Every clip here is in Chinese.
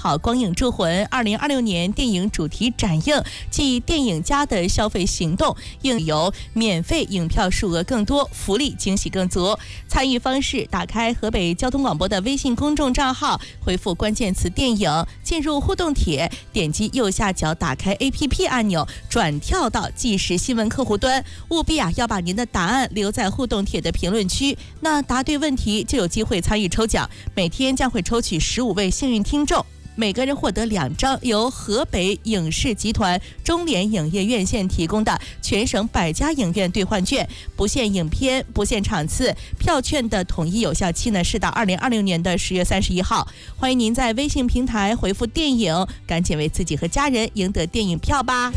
号，光影铸魂2026年电影主题展映暨电影家的消费行动，应有免费影票数额更多，福利惊喜更足。参与方式：打开河北交通广播的微信公众账号，回复关键词电影，进入互动帖，点击右下角打开 APP 按钮，转跳到即时新闻客户端。务必要把您的答案留在互动帖的评论区，那答对问题就有机会参与抽奖。每天将会抽取15位幸运听众，每个人获得2张由河北影视集团中联影业院线提供的全省100家影院兑换券，不限影片，不限场次，票券的统一有效期呢是到2026年的10月31号。欢迎您在微信平台回复电影，赶紧为自己和家人赢得电影票吧。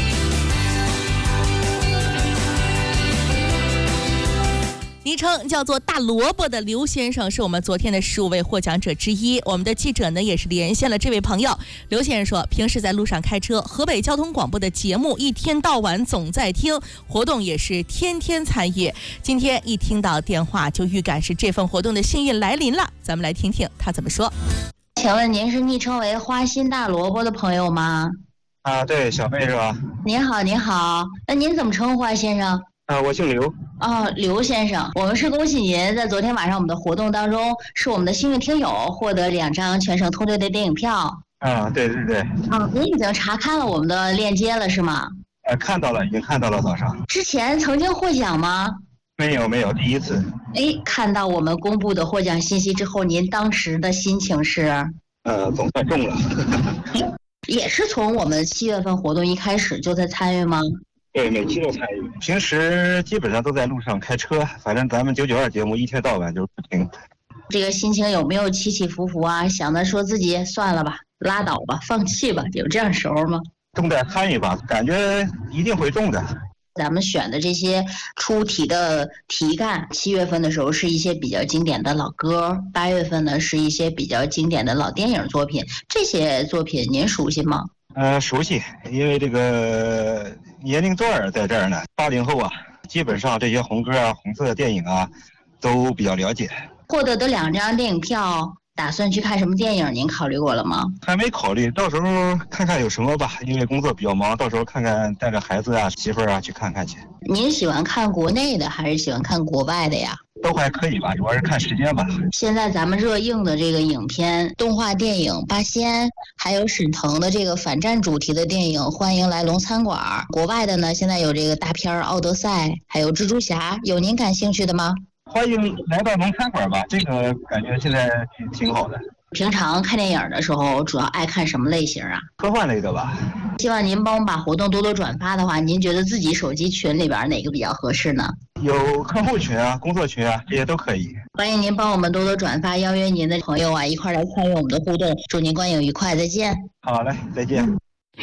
昵称叫做大萝卜的刘先生是我们昨天的15位获奖者之一。我们的记者呢也是连线了这位朋友。刘先生说，平时在路上开车，河北交通广播的节目一天到晚总在听，活动也是天天参与。今天一听到电话就预感是这份活动的幸运来临了，咱们来听听他怎么说。 请问您是昵称为花心大萝卜的朋友吗？ 对，小妹是吧？ 您好，您好。那您怎么称呼啊，先生？ 我姓刘。 刘先生，我们是恭喜您在昨天晚上我们的活动当中，是我们的幸运听友获得2张全省通兑的电影票。 对对对。 您已经查看了我们的链接了是吗？ 看到了，已经看到了早上。 之前曾经获奖吗？ 没有，第一次。 看到我们公布的获奖信息之后，您当时的心情是？ 总算中了。 也是从我们7月份活动一开始就在参与吗？ 对，每期都参与。平时基本上都在路上开车，反正咱们992节目一天到晚就不停。 这个心情有没有起起伏伏啊？想着说自己算了吧，拉倒吧，放弃吧，有这样时候吗？ 重在参与吧，感觉一定会中的。 咱们选的这些出题的题干，7月份的时候是一些比较经典的老歌，8月份呢是一些比较经典的老电影作品。这些作品您熟悉吗？ 熟悉，因为这个年龄段在这儿呢，80后基本上这些红歌红色的电影都比较了解。 获得的2张电影票，打算去看什么电影？您考虑过了吗？ 还没考虑，到时候看看有什么吧，因为工作比较忙，到时候看看带着孩子媳妇儿去看看去。 您喜欢看国内的还是喜欢看国外的呀？ 都还可以吧，主要是看时间吧。 现在咱们热映的这个影片动画电影《八仙》，还有沈腾的这个反战主题的电影《欢迎来龙餐馆》。国外的呢，现在有这个大片《奥德赛》，还有蜘蛛侠，有您感兴趣的吗？ 欢迎来到龙餐馆吧，这个感觉现在挺好的。 平常看电影的时候，主要爱看什么类型啊？ 科幻类的吧。 希望您帮我们把活动多多转发的话，您觉得自己手机群里边哪个比较合适呢？ 有客户群工作群这些都可以。 欢迎您帮我们多多转发，邀约您的朋友一块来参与我们的互动。祝您观影愉快，再见。 好嘞，再见。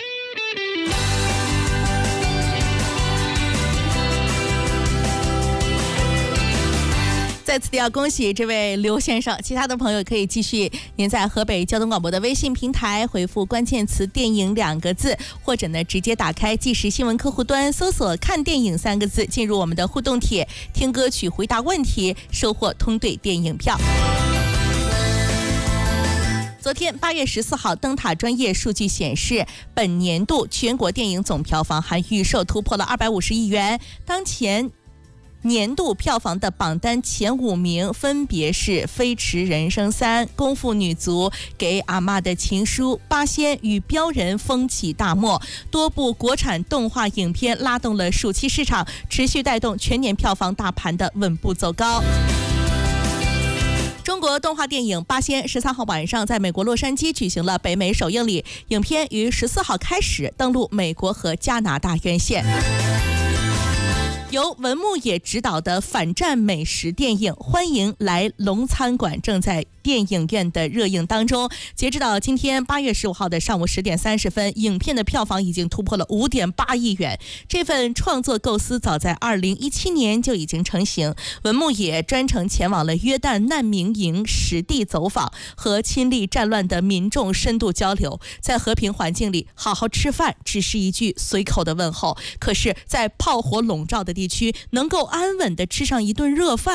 再次的要恭喜这位刘先生，其他的朋友可以继续您在河北交通广播的微信平台回复关键词电影2个字，或者呢直接打开即时新闻客户端搜索看电影3个字，进入我们的互动帖，听歌曲回答问题，收获通兑电影票。昨天8月14号，灯塔专业数据显示，本年度全国电影总票房含预售突破了250亿元。当前年度票房的榜单前5名分别是《飞驰人生3》、《功夫女足》、《给阿嬷的情书》、《八仙》与《镖人》风起大漠。多部国产动画影片拉动了暑期市场，持续带动全年票房大盘的稳步走高。中国动画电影《八仙》13号晚上在美国洛杉矶举行了北美首映礼，影片于14号开始登陆美国和加拿大院线。由文牧野执导的反战美食电影《欢迎来龙餐馆》正在电影院的热映当中。截止到今天8月15号的上午10点30分，影片的票房已经突破了5.8亿元。这份创作构思早在2017年就已经成型，文牧野专程前往了约旦难民营实地走访，和亲历战乱的民众深度交流。在和平环境里好好吃饭只是一句随口的问候，可是在炮火笼罩的地区，能够安稳地吃上一顿热饭